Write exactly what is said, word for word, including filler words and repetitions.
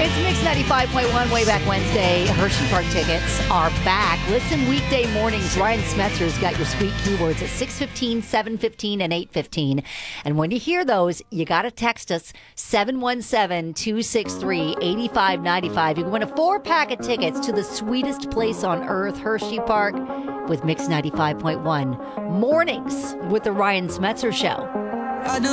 It's Mix ninety-five point one Way Back Wednesday. Hershey Park tickets are back. Listen weekday mornings. Ryan Smetzer's got your sweet keywords at six fifteen, seven fifteen, and eight fifteen. And when you hear those, you got to text us seven one seven, two six three, eight five nine five. You can win a four-pack of tickets to the sweetest place on earth, Hershey Park, with Mix ninety-five point one. Mornings with the Ryan Smetzer Show. I do